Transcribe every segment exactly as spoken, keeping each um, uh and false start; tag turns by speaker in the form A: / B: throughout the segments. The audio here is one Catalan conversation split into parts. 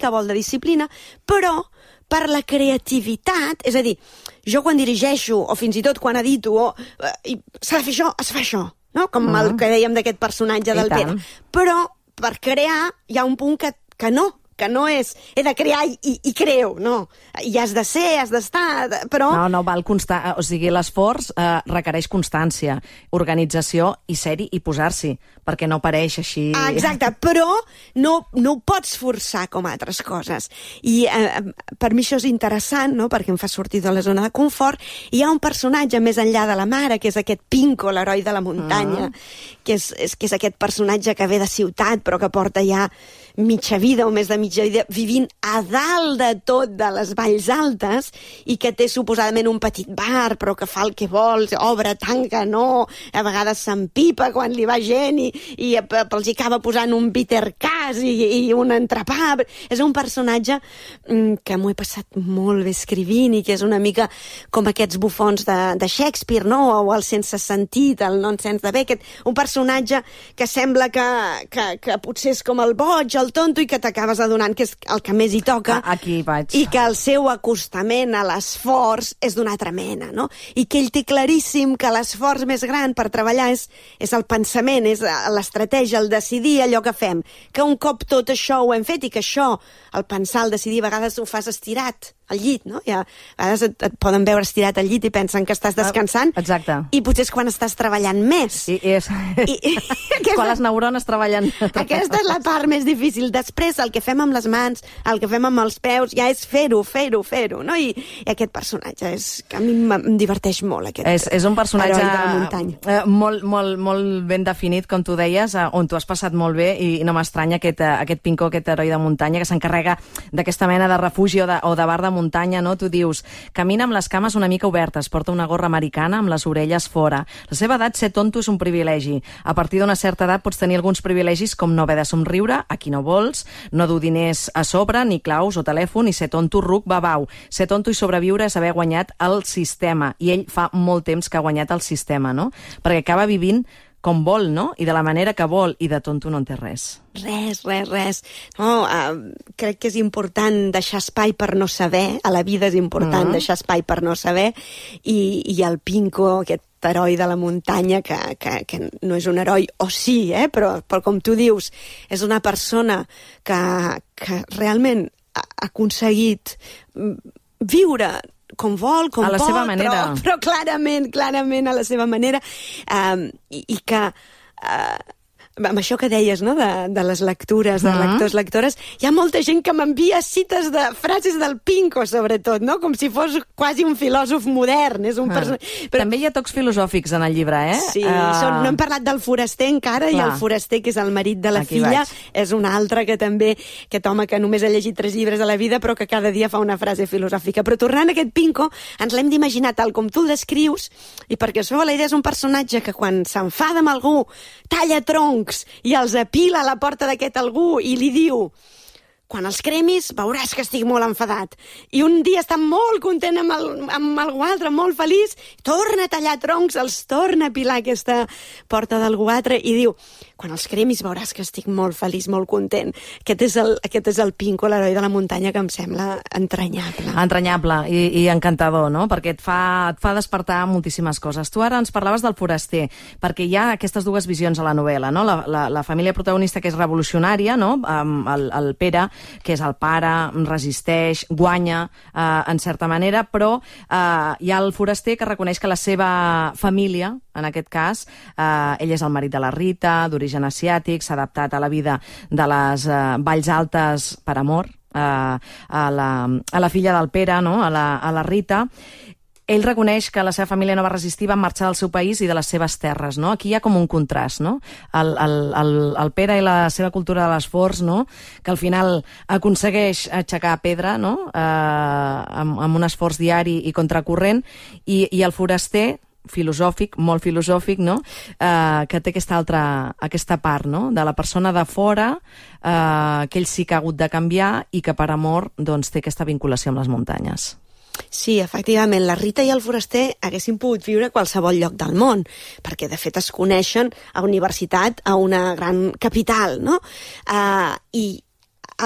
A: mica vol de disciplina, però per la creativitat, és a dir, jo quan dirigeixo, o fins i tot quan edito, o, eh, s'ha de fer això, es fa això, no? Com uh-huh. el que dèiem d'aquest personatge del Pere. Però per crear hi ha un punt que, que no, que no és, he de crear i, i, i creo, no. I has de ser, has d'estar, però...
B: No, no, val constar, o sigui, l'esforç eh, requereix constància, organització i ser-hi i posar-s'hi, perquè no apareix així...
A: Ah, exacte, però no, no ho pots forçar com altres coses. I eh, per mi això és interessant, no?, perquè em fa sortir de la zona de confort. Hi ha un personatge més enllà de la mare, que és aquest Pinko, l'heroi de la muntanya, uh-huh. que, és, és, que és aquest personatge que ve de ciutat, però que porta ja mitja vida o més de mitja vida vivint a dalt de tot de les valls altes i que té suposadament un petit bar però que fa el que vol, obre, tanca, no, a vegades s'empipa quan li va gent i, i els hi acaba posant un bitter cas i, i un entrepà. És un personatge que m'ho he passat molt bé escrivint i que és una mica com aquests bufons de, de Shakespeare, no? O el sense sentit, el nonsens de Beckett, un personatge que sembla que, que, que potser és com el boig, el tonto, i que t'acabes adonant que és el que més hi toca.
B: Aquí vaig.
A: I que el seu acostament a l'esforç és d'una altra mena, no? I que ell té claríssim que l'esforç més gran per treballar és, és el pensament, és l'estratègia, el decidir allò que fem. Que un cop tot això ho hem fet i que això, el pensar, el decidir, a vegades ho fas estirat al llit, no? I a vegades et, et poden veure estirat al llit i pensen que estàs descansant.
B: Exacte.
A: I potser és quan estàs treballant més.
B: I, i és... I, aquesta... Quan les neurones treballen...
A: Aquesta és la part més difícil. Després, el que fem amb les mans, el que fem amb els peus, ja és fer-ho, fer-ho, fer-ho, no? I, i aquest personatge és... que a mi em diverteix molt, aquest
B: és, és un personatge
A: heroi de la muntanya.
B: Eh, molt, molt, molt ben definit, com tu deies, eh, on tu has passat molt bé, i no m'estranya aquest, aquest Pinko, aquest heroi de muntanya, que s'encarrega d'aquesta mena de refugi o de, o de bar de muntanya, no? Tu dius, camina amb les cames una mica obertes, porta una gorra americana amb les orelles fora. La seva edat, ser tonto és un privilegi. A partir d'una certa edat pots tenir alguns privilegis com no haver de somriure a qui no vols, no dur diners a sobre, ni claus o telèfon, i ser tonto, ruc, babau. Ser tonto i sobreviure és haver guanyat el sistema. I ell fa molt temps que ha guanyat el sistema, no? Perquè acaba vivint com vol, no? I de la manera que vol, i de tonto no en té res.
A: Res, res, res. No, uh, crec que és important deixar espai per no saber, a la vida és important mm-hmm. deixar espai per no saber, i, i el Pinko, aquest heroi de la muntanya, que, que, que no és un heroi, o sí, eh? però, però com tu dius, és una persona que, que realment ha aconseguit viure com vol, com
B: a la
A: pot,
B: seva manera.
A: Però, però clarament, clarament a la seva manera, um, i, i que... Uh, amb això que deies, no?, de, de les lectures, de uh-huh. lectors, lectores, hi ha molta gent que m'envia cites de frases del Pinko, sobretot, no?, com si fos quasi un filòsof modern. És un uh-huh. person...
B: Però... També hi ha tocs filosòfics en el llibre, eh?
A: Sí, uh... són, no hem parlat del foraster encara, clar. I el foraster, que és el marit de la
B: Aquí
A: filla,
B: vaig.
A: És un altre que també, aquest home que només ha llegit tres llibres a la vida, però que cada dia fa una frase filosòfica. Però tornant a aquest Pinko, ens l'hem d'imaginar tal com tu el descrius, i perquè això la idea és un personatge que quan s'enfada amb algú, talla tronc, i els apila a la porta d'aquest algú i li diu: quan els cremis veuràs que estic molt enfadat. I un dia està molt content amb, el, amb algú altre, molt feliç, torna a tallar troncs, els torna a apilar aquesta porta d'algú altre i diu: quan els cremis veuràs que estic molt feliç, molt content. Aquest és el, aquest és el Pinko, l'heroi de la muntanya, que em sembla entranyable.
B: Entranyable i, i encantador, no? Perquè et fa, et fa despertar moltíssimes coses. Tu ara ens parlaves del foraster, perquè hi ha aquestes dues visions a la novel·la, no? La, la, la família protagonista, que és revolucionària, no? El, el Pere, que és el pare, resisteix, guanya, eh, en certa manera, però eh, hi ha el foraster que reconeix que la seva família, en aquest cas, eh, ell és el marit de la Rita, d'origen asiàtic, s'ha adaptat a la vida de les eh, valls altes per amor, eh, a, la, a la filla del Pere, no? a, la, a la Rita. Ell reconeix que la seva família no va resistir, van marxar del seu país i de les seves terres, no? Aquí hi ha com un contrast, no? El, el, el, el Pere i la seva cultura de l'esforç, no? Que al final aconsegueix aixecar pedra, no? Eh, amb, amb un esforç diari i contracorrent, i, i el foraster, filosòfic, molt filosòfic, no? Eh, que té aquesta altra, aquesta part, no? De la persona de fora, eh, que ell sí que ha hagut de canviar i que per amor, doncs, té aquesta vinculació amb les muntanyes.
A: Sí, efectivament, la Rita i el foraster haguessin pogut viure a qualsevol lloc del món, perquè de fet es coneixen a universitat, a una gran capital, no? Uh, I uh,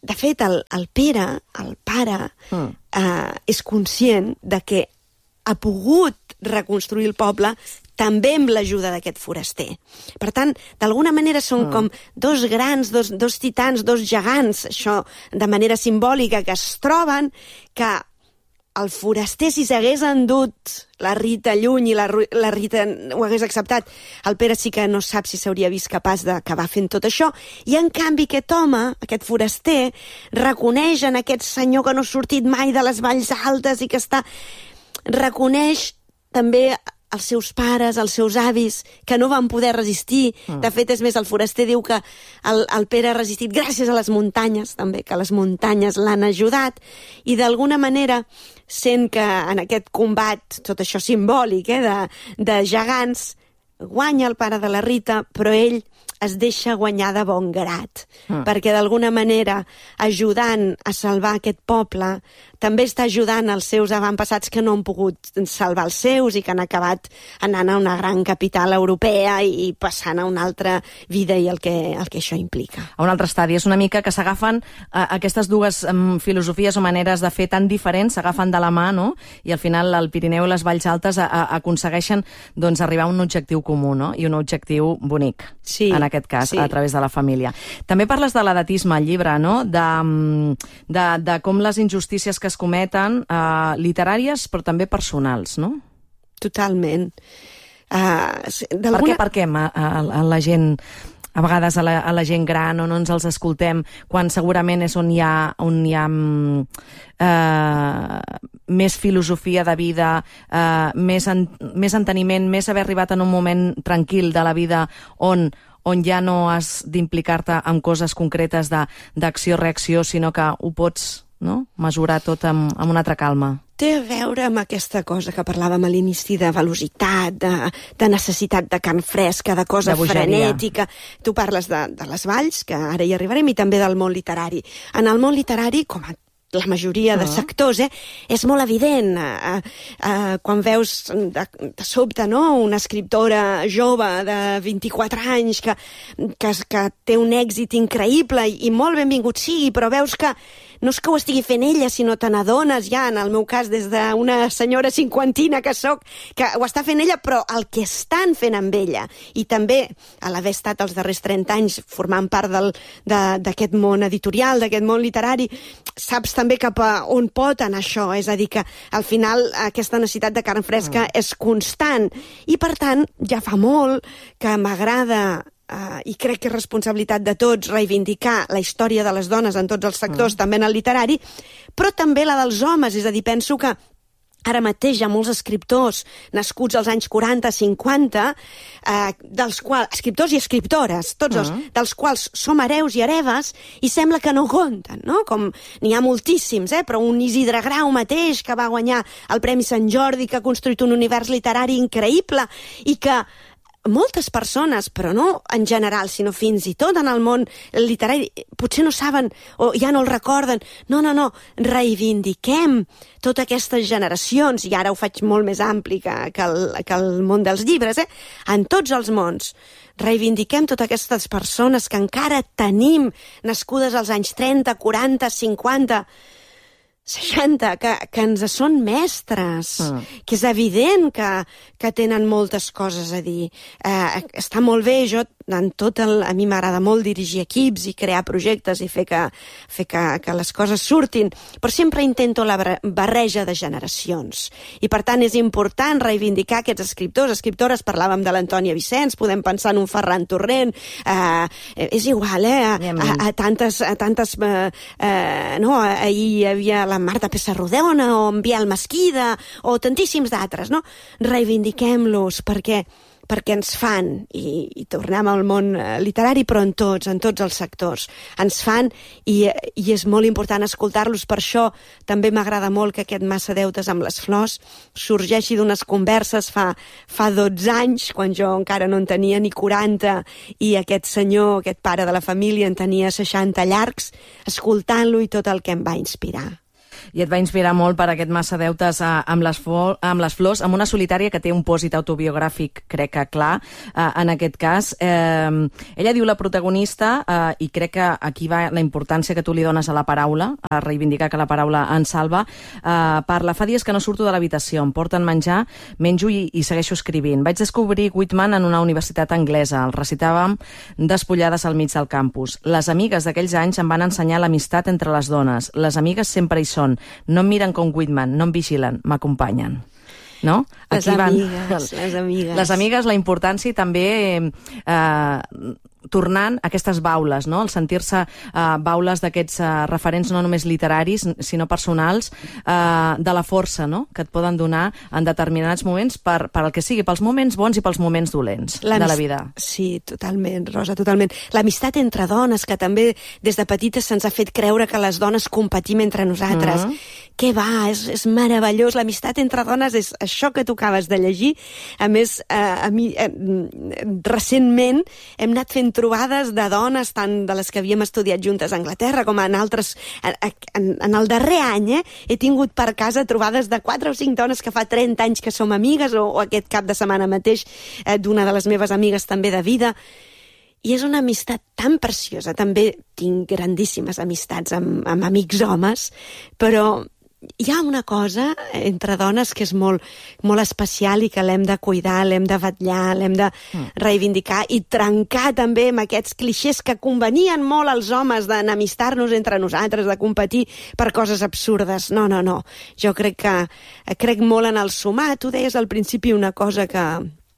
A: de fet, el, el Pere, el pare, mm. eh, és conscient de que ha pogut reconstruir el poble també amb l'ajuda d'aquest foraster. Per tant, d'alguna manera són mm. com dos grans, dos, dos titans, dos gegants, això de manera simbòlica, que es troben, que el foraster, si s'hagués endut la Rita lluny i la, la Rita ho hagués acceptat, el Pere sí que no sap si s'hauria vist capaç d'acabar fent tot això, i en canvi aquest home, aquest foraster, reconeix en aquest senyor que no ha sortit mai de les valls altes i que està... reconeix també els seus pares, els seus avis, que no van poder resistir. Mm. De fet, és més, el foraster diu que el, el Pere ha resistit gràcies a les muntanyes, també, que les muntanyes l'han ajudat, i d'alguna manera sent que en aquest combat, tot això simbòlic, eh, de, de gegants, guanya el pare de la Rita, però ell es deixa guanyar de bon grat, mm. perquè d'alguna manera, ajudant a salvar aquest poble, també està ajudant els seus avantpassats que no han pogut salvar els seus i que han acabat anant a una gran capital europea i passant a una altra vida i el que, el que això implica.
B: A un altre estadi. És una mica que s'agafen eh, aquestes dues um, filosofies o maneres de fer tan diferents, s'agafen de la mà, no? I al final el Pirineu i les Valls Altes a, a, aconsegueixen doncs, arribar a un objectiu comú, no? I un objectiu bonic,
A: sí,
B: en aquest cas,
A: sí.
B: a través de la família. També parles de l'edatisme al llibre, no? De, de, de com les injustícies que es cometen, eh, literàries, però també personals, no?
A: Totalment. Uh,
B: per què, per què a, a, a la gent, a vegades a la, a la gent gran, o no ens els escoltem, quan segurament és on hi ha, on hi ha eh, més filosofia de vida, eh, més, en, més enteniment, més haver arribat en un moment tranquil de la vida on on ja no has d'implicar-te en coses concretes d'acció-reacció, sinó que ho pots, no?, mesurar tot amb, amb una altra calma.
A: Té a veure amb aquesta cosa que parlàvem a l'inici de velocitat, de, de necessitat de carn fresca, de cosa de frenètica. Tu parles de, de les valls, que ara hi arribarem, i també del món literari. En el món literari, com a la majoria de sectors, eh, és molt evident. Eh, eh, quan veus de, de sobte, no?, una escriptora jove de vint-i-quatre anys que, que, que té un èxit increïble i, i molt benvingut sigui, però veus que no és que ho estigui fent ella, sinó te n'adones ja, en el meu cas, des d'una senyora cinquantina que soc, que ho està fent ella, però el que estan fent amb ella, i també a l'haver estat els darrers trenta anys formant part d'aquest món editorial, d'aquest món literari, saps també cap a on pot anar això, és a dir, que al final aquesta necessitat de carn fresca mm. és constant, i per tant ja fa molt que m'agrada Uh, i crec que és responsabilitat de tots reivindicar la història de les dones en tots els sectors, mm. també en el literari, però també la dels homes, és a dir, penso que ara mateix hi ha molts escriptors nascuts als anys quaranta, cinquanta, eh, dels quals, escriptors i escriptores, tots els, mm. dels quals som hereus i hereves, i sembla que no compten, no? Com n'hi ha moltíssims, eh? Però un Isidre Grau mateix, que va guanyar el Premi Sant Jordi, que ha construït un univers literari increïble, i que moltes persones, però no en general, sinó fins i tot en el món literari, potser no saben o ja no el recorden. No, no, no, reivindiquem totes aquestes generacions, i ara ho faig molt més ampli que, que, el, que el món dels llibres, eh? En tots els mons. Reivindiquem totes aquestes persones que encara tenim, nascudes als anys trenta, quaranta, cinquanta, seixanta, que, que ens són mestres, mm. que és evident que, que tenen moltes coses a dir. Eh, està molt bé, jo en tot el, a mi m'agrada molt dirigir equips i crear projectes i fer que, fer que, que les coses surtin, però sempre intento la barreja de generacions. I per tant és important reivindicar aquests escriptors, escriptores, parlàvem de l'Antònia Vicenç, podem pensar en un Ferran Torrent, eh, és igual, eh, a, a, a tantes, a tantes eh, eh, no, ahir hi havia la Marta Pessarrodona o en Biel Mesquida o tantíssims d'altres, no? Reivindiquem-los perquè perquè ens fan, i, i tornem al món literari, però en tots, en tots els sectors, ens fan, i, i és molt important escoltar-los. Per això també m'agrada molt que aquest Massa Deutes amb les flors sorgeixi d'unes converses fa, fa dotze anys, quan jo encara no en tenia ni quaranta, i aquest senyor, aquest pare de la família, en tenia seixanta llargs, escoltant-lo i tot el que em va inspirar.
B: i et va inspirar molt per aquest massa deutes uh, amb, les amb les flors, amb una solitària que té un pòsit autobiogràfic, crec que clar, uh, en aquest cas. Uh, ella diu la protagonista, uh, i crec que aquí va la importància que tu li dones a la paraula, a reivindicar que la paraula ens salva, uh, parla, fa dies que no surto de l'habitació, em porten menjar, menjo i, i segueixo escrivint. Vaig descobrir Whitman en una universitat anglesa, el recitàvem despullades al mig del campus. Les amigues d'aquells anys em van ensenyar l'amistat entre les dones. Les amigues sempre hi són, no em miren com Whitman, no em vigilen, m'acompanyen. No?
A: Les
B: Aquí
A: amigues,
B: van...
A: les amigues.
B: Les amigues, la importància i també eh, tornant a aquestes baules, no? El sentir-se eh, baules d'aquests eh, referents no només literaris, sinó personals, eh, de la força, no?, que et poden donar en determinats moments per, per el que sigui, pels moments bons i pels moments dolents de la vida.
A: Sí, totalment, Rosa, totalment. L'amistat entre dones, que també des de petites se'ns ha fet creure que les dones competim entre nosaltres. Mm-hmm. Què va, és, és meravellós. L'amistat entre dones és això que tu acabes de llegir. A més, eh, a mi, eh, recentment hem anat fent trobades de dones, tant de les que havíem estudiat juntes a Anglaterra com en altres... En, en el darrer any, eh, he tingut per casa trobades de quatre o cinc dones que fa trenta anys que som amigues, o, o aquest cap de setmana mateix eh, d'una de les meves amigues també de vida. I és una amistat tan preciosa. També tinc grandíssimes amistats amb, amb amics homes, però hi ha una cosa entre dones que és molt, molt especial i que l'hem de cuidar, l'hem de vetllar, l'hem de reivindicar i trencar també amb aquests clixés que convenien molt als homes d'enemistar-nos entre nosaltres, de competir per coses absurdes. No, no, no. Jo crec que crec molt en el sumar. Tu deies al principi una cosa que,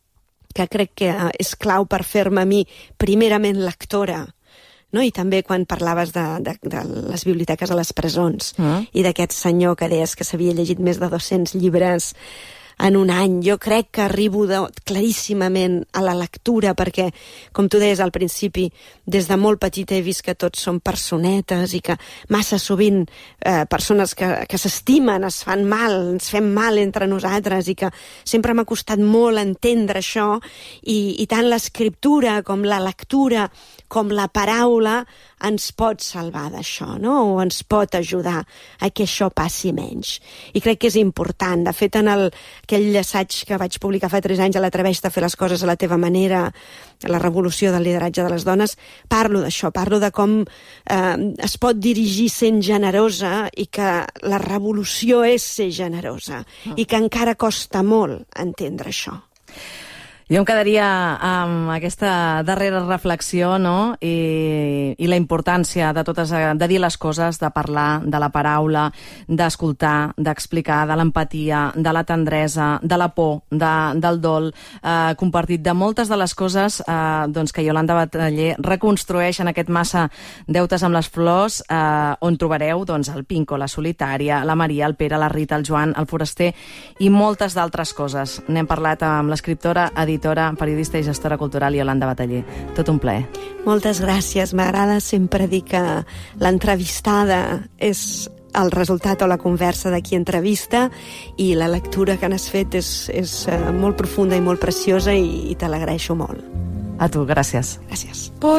A: que crec que és clau per fer-me a mi primerament lectora, no? I també quan parlaves de, de, de les biblioteques a les presons mm. i d'aquest senyor que deies que s'havia llegit més de dos-cents llibres en un any. Jo crec que arribo de, claríssimament a la lectura perquè, com tu deies al principi, des de molt petita he vist que tots som personetes i que massa sovint eh, persones que, que s'estimen es fan mal, ens fem mal entre nosaltres i que sempre m'ha costat molt entendre això i, i tant l'escriptura com la lectura com la paraula ens pot salvar d'això, no? O ens pot ajudar a que això passi menys. I crec que és important. De fet, en el, aquell assaig que vaig publicar fa tres anys a l'Atreveix-te a fer les coses a la teva manera, la revolució del lideratge de les dones, parlo d'això, parlo de com eh, es pot dirigir sent generosa i que la revolució és ser generosa oh. i que encara costa molt entendre això.
B: Jo em quedaria amb aquesta darrera reflexió, no? I, i la importància de totes, de dir les coses, de parlar, de la paraula, d'escoltar, d'explicar, de l'empatia, de la tendresa, de la por, de, del dol, eh, compartit de moltes de les coses eh, doncs que Iolanda Bataller reconstrueix en aquest massa deutes amb les flors, eh, on trobareu doncs, el Pinco, la Solitària, la Maria, el Pere, la Rita, el Joan, el Foraster i moltes d'altres coses. N'hem parlat amb l'escriptora, editora, periodista i gestora cultural Iolanda Bataller. Tot un plaer.
A: Moltes gràcies. M'agrada sempre dir que l'entrevistada és el resultat o la conversa de qui entrevista i la lectura que n'has fet és, és molt profunda i molt preciosa i, i te l'agraeixo molt.
B: A tu, gràcies.
A: Gràcies.